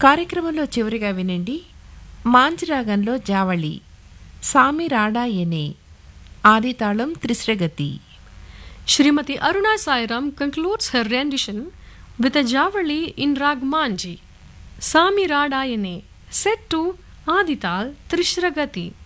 కార్యక్రమంలో చివరిగా వినండి మాంజ్రాగంలో జావళి సామి రాడా ఎనే ఆదితాళం త్రిశ్రగతి. Srimati Aruna Sairam concludes her rendition with a Javali in Rag Manji, Sami Radayane, set to Adital Trishragati.